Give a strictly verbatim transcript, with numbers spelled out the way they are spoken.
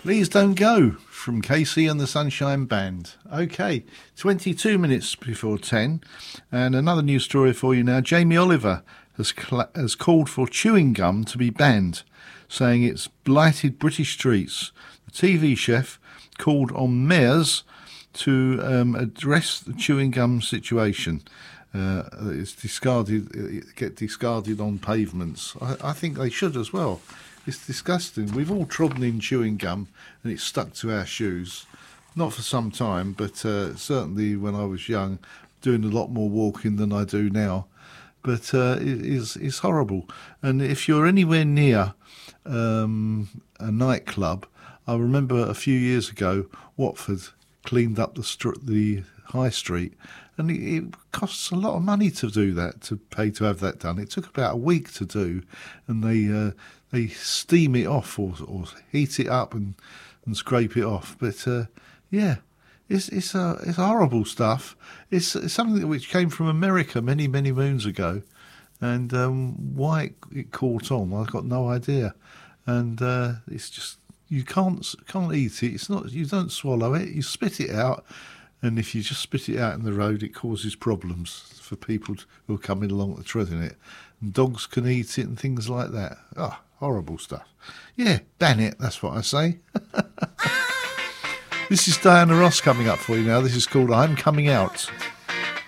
Please Don't Go from Casey and the Sunshine Band. Okay, twenty-two minutes before ten, and another news story for you now. Jamie Oliver has cl- has called for chewing gum to be banned, saying it's blighted British streets. The T V chef called on mayors to um, address the chewing gum situation. Uh, it's discarded, it get discarded on pavements. I, I think they should as well. It's disgusting. We've all trodden in chewing gum and it's stuck to our shoes. Not for some time, but uh, certainly when I was young, doing a lot more walking than I do now. But uh, it is, it's horrible. And if you're anywhere near um, a nightclub, I remember a few years ago, Watford cleaned up the, str- the high street, and it, it costs a lot of money to do that, to pay to have that done. It took about a week to do, and they uh, they steam it off or, or heat it up and, and scrape it off. But uh, yeah, it's it's uh, it's horrible stuff. It's, it's something which came from America many many moons ago, and um, why it, it caught on, I've got no idea. And uh, it's just you can't can't eat it. It's not you don't swallow it. You spit it out. And if you just spit it out in the road, it causes problems for people who are coming along to treading it. And dogs can eat it and things like that. Oh, horrible stuff. Yeah, ban it, that's what I say. This is Diana Ross coming up for you now. This is called I'm Coming Out.